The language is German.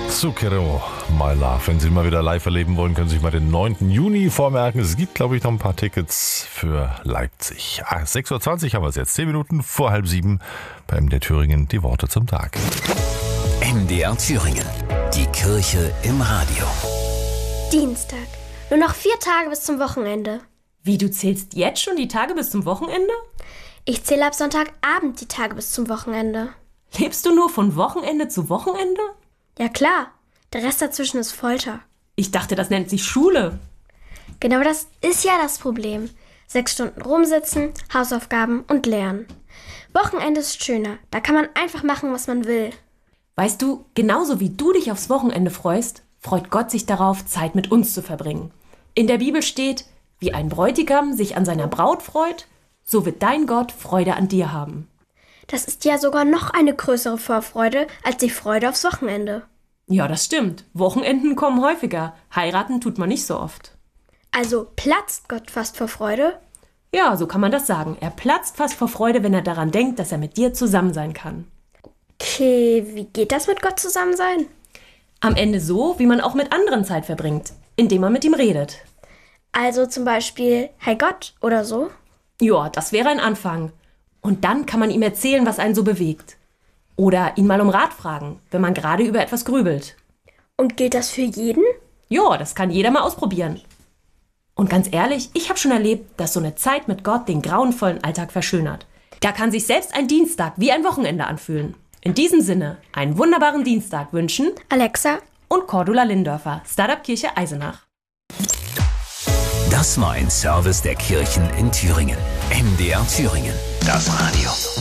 Zucchero, My Love. Wenn Sie mal wieder live erleben wollen, können Sie sich mal den 9. Juni vormerken. Es gibt, glaube ich, noch ein paar Tickets für Leipzig. 6.20 Uhr haben wir es jetzt. 10 Minuten vor 6:30 bei MDR Thüringen. Die Worte zum Tag. MDR Thüringen. Die Kirche im Radio. Dienstag. Nur noch 4 Tage bis zum Wochenende. Wie, du zählst jetzt schon die Tage bis zum Wochenende? Ich zähle ab Sonntagabend die Tage bis zum Wochenende. Lebst du nur von Wochenende zu Wochenende? Ja klar, der Rest dazwischen ist Folter. Ich dachte, das nennt sich Schule. Genau das ist ja das Problem. 6 Stunden rumsitzen, Hausaufgaben und lernen. Wochenende ist schöner, da kann man einfach machen, was man will. Weißt du, genauso wie du dich aufs Wochenende freust, freut Gott sich darauf, Zeit mit uns zu verbringen. In der Bibel steht, wie ein Bräutigam sich an seiner Braut freut, so wird dein Gott Freude an dir haben. Das ist ja sogar noch eine größere Vorfreude als die Freude aufs Wochenende. Ja, das stimmt. Wochenenden kommen häufiger. Heiraten tut man nicht so oft. Also platzt Gott fast vor Freude? Ja, so kann man das sagen. Er platzt fast vor Freude, wenn er daran denkt, dass er mit dir zusammen sein kann. Okay, wie geht das mit Gott zusammen sein? Am Ende so, wie man auch mit anderen Zeit verbringt, indem man mit ihm redet. Also zum Beispiel, Hey Gott oder so? Ja, das wäre ein Anfang. Und dann kann man ihm erzählen, was einen so bewegt. Oder ihn mal um Rat fragen, wenn man gerade über etwas grübelt. Und gilt das für jeden? Ja, das kann jeder mal ausprobieren. Und ganz ehrlich, ich habe schon erlebt, dass so eine Zeit mit Gott den grauenvollen Alltag verschönert. Da kann sich selbst ein Dienstag wie ein Wochenende anfühlen. In diesem Sinne, einen wunderbaren Dienstag wünschen Alexa und Cordula Lindorfer, Startup Kirche Eisenach. Das war ein Service der Kirchen in Thüringen. MDR Thüringen. Das Radio.